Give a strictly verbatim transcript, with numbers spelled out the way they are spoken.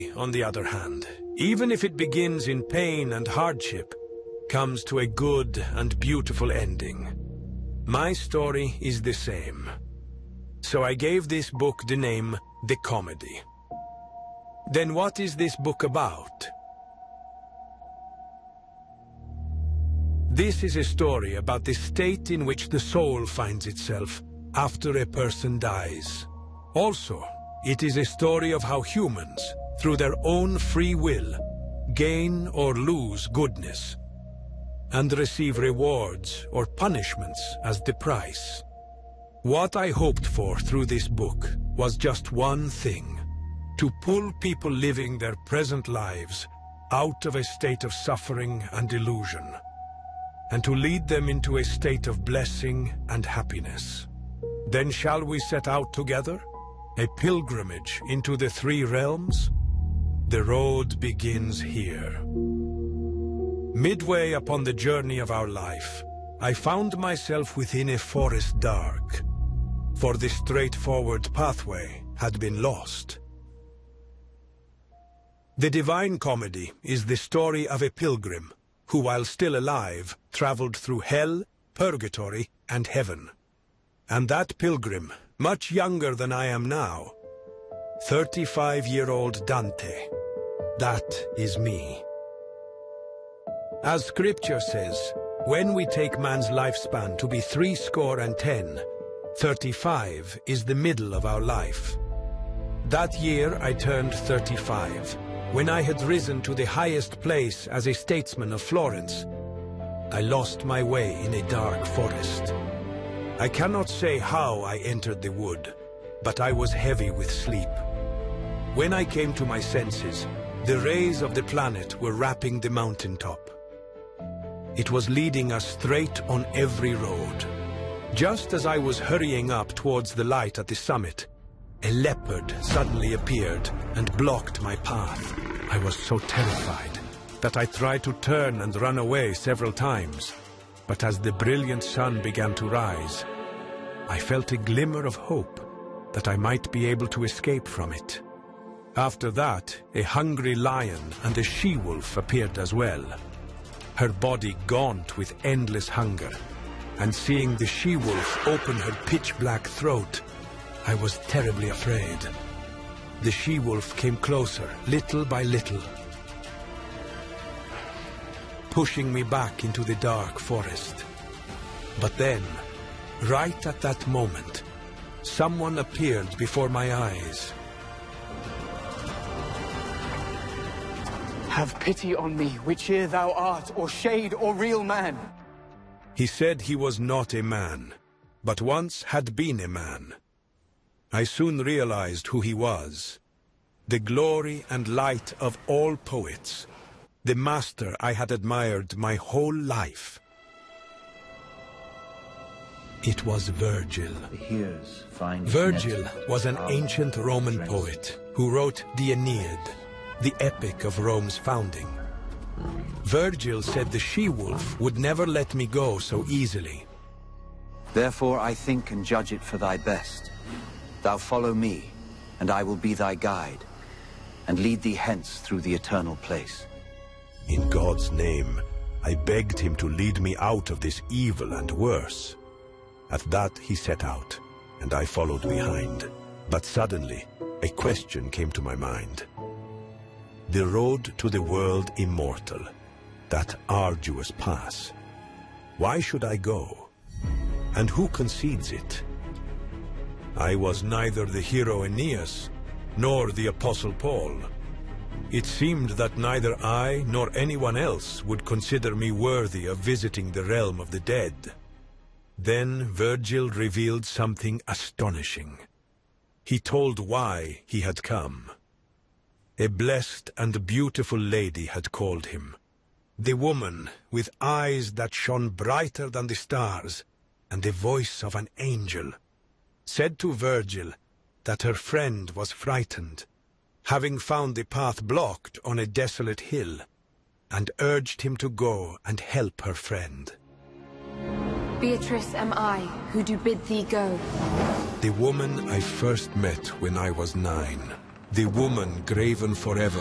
on the other hand, even if it begins in pain and hardship, comes to a good and beautiful ending. My story is the same. So I gave this book the name The Comedy. Then what is this book about? This is a story about the state in which the soul finds itself after a person dies. Also, it is a story of how humans, through their own free will, gain or lose goodness, and receive rewards or punishments as the price. What I hoped for through this book was just one thing: to pull people living their present lives out of a state of suffering and illusion, and to lead them into a state of blessing and happiness. Then shall we set out together? A pilgrimage into the three realms? The road begins here. Midway upon the journey of our life, I found myself within a forest dark, for the straightforward pathway had been lost. The Divine Comedy is the story of a pilgrim who, while still alive, traveled through hell, purgatory, and heaven. And that pilgrim, much younger than I am now, thirty-five-year-old Dante, that is me. As scripture says, when we take man's lifespan to be three score and ten, thirty-five is the middle of our life. That year I turned thirty-five, when I had risen to the highest place as a statesman of Florence. I lost my way in a dark forest. I cannot say how I entered the wood, but I was heavy with sleep. When I came to my senses, the rays of the planet were wrapping the mountaintop. It was leading us straight on every road. Just as I was hurrying up towards the light at the summit, a leopard suddenly appeared and blocked my path. I was so terrified that I tried to turn and run away several times. But as the brilliant sun began to rise, I felt a glimmer of hope that I might be able to escape from it. After that, a hungry lion and a she-wolf appeared as well, her body gaunt with endless hunger, and seeing the she-wolf open her pitch-black throat, I was terribly afraid. The she-wolf came closer, little by little, pushing me back into the dark forest. But then, right at that moment, someone appeared before my eyes. Have pity on me, whiche'er thou art, or shade, or real man. He said he was not a man, but once had been a man. I soon realized who he was. The glory and light of all poets. The master I had admired my whole life. It was Virgil. Virgil was an ancient Roman poet who wrote the Aeneid, the epic of Rome's founding. Virgil said the she-wolf would never let me go so easily. Therefore I think and judge it for thy best. Thou follow me, and I will be thy guide, and lead thee hence through the eternal place. In God's name, I begged him to lead me out of this evil and worse. At that he set out, and I followed behind. But suddenly, a question came to my mind. The road to the world immortal, that arduous pass. Why should I go? And who concedes it? I was neither the hero Aeneas, nor the Apostle Paul. It seemed that neither I nor anyone else would consider me worthy of visiting the realm of the dead. Then Virgil revealed something astonishing. He told why he had come. A blessed and beautiful lady had called him. The woman with eyes that shone brighter than the stars and the voice of an angel said to Virgil that her friend was frightened, having found the path blocked on a desolate hill, and urged him to go and help her friend. Beatrice am I, who do bid thee go. The woman I first met when I was nine. The woman graven forever